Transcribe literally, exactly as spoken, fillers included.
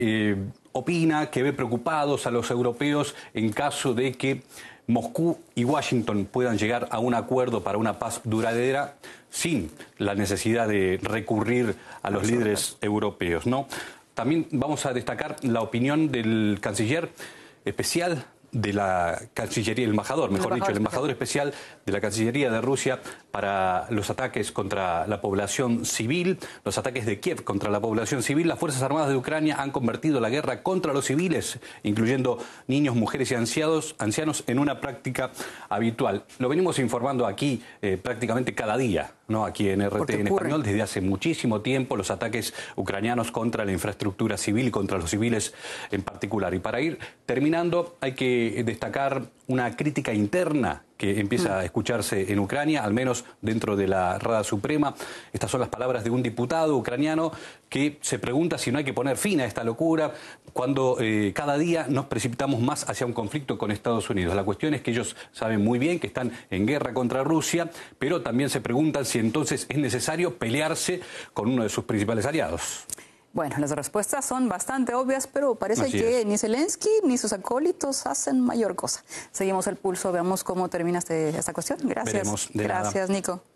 eh, opina que ve preocupados a los europeos en caso de que Moscú y Washington puedan llegar a un acuerdo para una paz duradera sin la necesidad de recurrir a los líderes europeos, ¿no? También vamos a destacar la opinión del canciller especial de la Cancillería, el embajador, mejor dicho, el embajador especial de la Cancillería de Rusia para los ataques contra la población civil, los ataques de Kiev contra la población civil. Las Fuerzas Armadas de Ucrania han convertido la guerra contra los civiles, incluyendo niños, mujeres y ancianos, ancianos en una práctica habitual. Lo venimos informando aquí eh, prácticamente cada día, ¿no? Aquí en R T en español, desde hace muchísimo tiempo, los ataques ucranianos contra la infraestructura civil y contra los civiles en particular. Y para ir terminando, hay que destacar una crítica interna que empieza a escucharse en Ucrania, al menos dentro de la Rada Suprema. Estas son las palabras de un diputado ucraniano que se pregunta si no hay que poner fin a esta locura cuando eh, cada día nos precipitamos más hacia un conflicto con Estados Unidos. La cuestión es que ellos saben muy bien que están en guerra contra Rusia, pero también se preguntan si entonces es necesario pelearse con uno de sus principales aliados. Bueno, las respuestas son bastante obvias, pero parece Así que es. ni Zelensky ni sus acólitos hacen mayor cosa. Seguimos el pulso, veamos cómo termina este, esta cuestión. Gracias. Veremos, de nada. Gracias, Nico.